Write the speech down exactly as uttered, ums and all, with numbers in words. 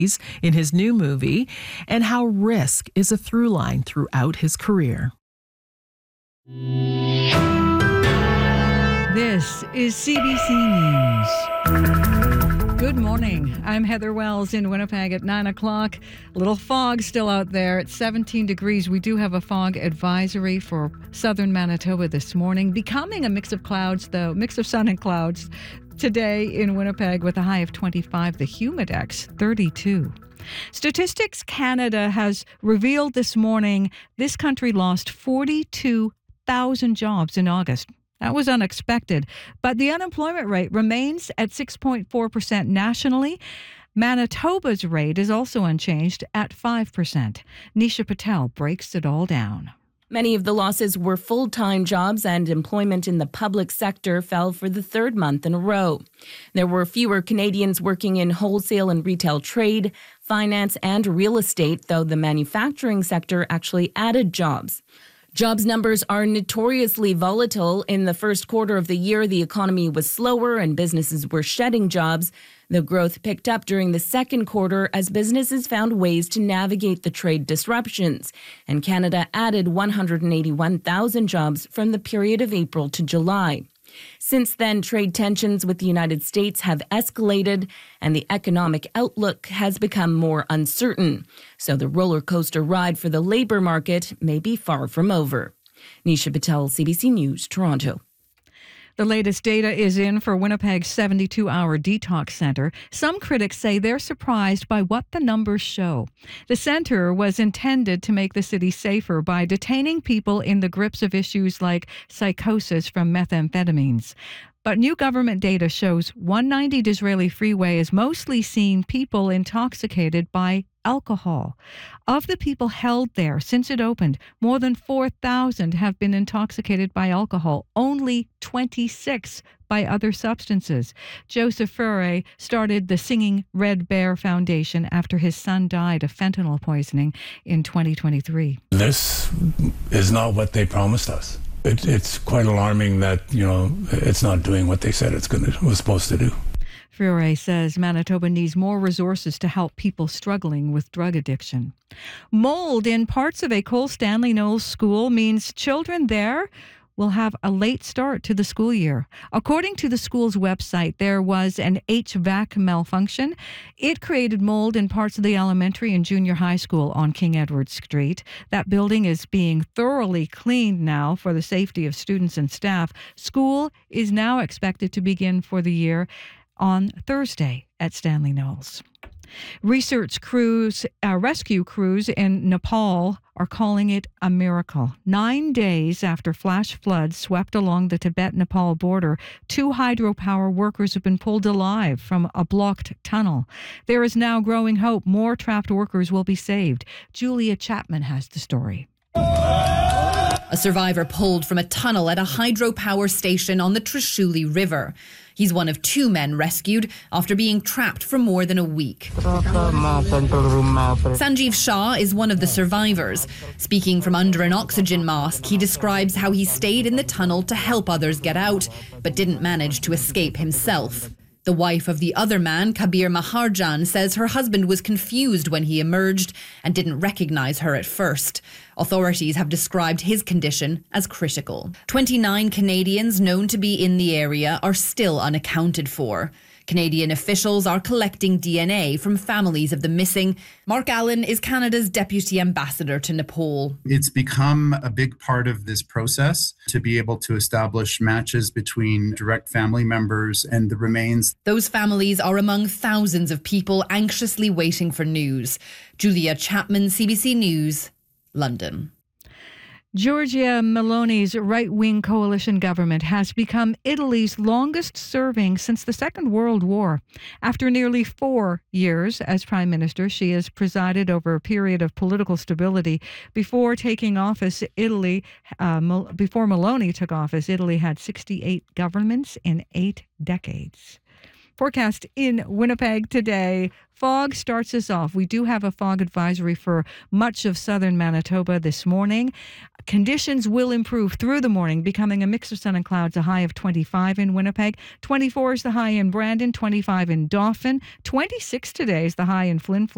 in his new movie, and how risk is a through line throughout his career. This is C B C News. Good morning. I'm Heather Wells in Winnipeg at nine o'clock. A little fog still out there. It's seventeen degrees. We do have a fog advisory for southern Manitoba this morning. Becoming a mix of clouds, though, mix of sun and clouds today in Winnipeg with a high of twenty-five. The Humidex, thirty-two. Statistics Canada has revealed this morning this country lost forty-two thousand jobs in August. That was unexpected, but the unemployment rate remains at six point four percent nationally. Manitoba's rate is also unchanged at five percent. Nisha Patel breaks it all down. Many of the losses were full-time jobs, and employment in the public sector fell for the third month in a row. There were fewer Canadians working in wholesale and retail trade, finance, and real estate, though the manufacturing sector actually added jobs. Jobs numbers are notoriously volatile. In the first quarter of the year, the economy was slower and businesses were shedding jobs. The growth picked up during the second quarter as businesses found ways to navigate the trade disruptions. And Canada added one hundred eighty-one thousand jobs from the period of April to July. Since then, trade tensions with the United States have escalated and the economic outlook has become more uncertain. So the roller coaster ride for the labour market may be far from over. Nisha Patel, C B C News, Toronto. The latest data is in for Winnipeg's seventy-two hour detox centre. Some critics say they're surprised by what the numbers show. The centre was intended to make the city safer by detaining people in the grips of issues like psychosis from methamphetamines. But new government data shows one ninety Disraeli Freeway is mostly seeing people intoxicated by alcohol. Of the people held there since it opened, more than four thousand have been intoxicated by alcohol, only twenty-six by other substances. Joseph Furey started the Singing Red Bear Foundation after his son died of fentanyl poisoning in twenty twenty-three. This is not what they promised us. It, it's quite alarming that, you know, it's not doing what they said it's going to was supposed to do. Furey says Manitoba needs more resources to help people struggling with drug addiction. Mold in parts of a Cole Stanley Knowles school means children there will have a late start to the school year. According to the school's website, there was an H V A C malfunction. It created mold in parts of the elementary and junior high school on King Edward Street. That building is being thoroughly cleaned now for the safety of students and staff. School is now expected to begin for the year on Thursday at Stanley Knowles. Research crews, uh, rescue crews in Nepal are calling it a miracle. Nine days after flash floods swept along the Tibet-Nepal border, two hydropower workers have been pulled alive from a blocked tunnel. There is now growing hope more trapped workers will be saved. Julia Chapman has the story. A survivor pulled from a tunnel at a hydropower station on the Trishuli River. He's one of two men rescued after being trapped for more than a week. Sanjeev Shah is one of the survivors. Speaking from under an oxygen mask, he describes how he stayed in the tunnel to help others get out, but didn't manage to escape himself. The wife of the other man, Kabir Maharjan, says her husband was confused when he emerged and didn't recognize her at first. Authorities have described his condition as critical. twenty-nine Canadians known to be in the area are still unaccounted for. Canadian officials are collecting D N A from families of the missing. Mark Allen is Canada's deputy ambassador to Nepal. It's become a big part of this process to be able to establish matches between direct family members and the remains. Those families are among thousands of people anxiously waiting for news. Julia Chapman, C B C News, London. Giorgia Meloni's right-wing coalition government has become Italy's longest-serving since the Second World War. After nearly four years as prime minister, she has presided over a period of political stability. Before taking office, Italy, uh, before Meloni took office, Italy had sixty-eight governments in eight decades. Forecast in Winnipeg today. Fog starts us off. We do have a fog advisory for much of southern Manitoba this morning. Conditions will improve through the morning, becoming a mix of sun and clouds, a high of twenty-five in Winnipeg. twenty-four is the high in Brandon, twenty-five in Dauphin. twenty-six today is the high in Flin Flon.